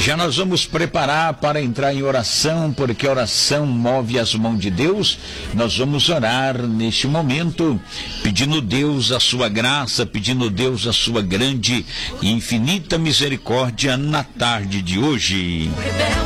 Já nós vamos preparar para entrar em oração, porque a oração move as mãos de Deus. Nós vamos orar neste momento, pedindo a Deus a sua graça, pedindo a Deus a sua grande e infinita misericórdia na tarde de hoje.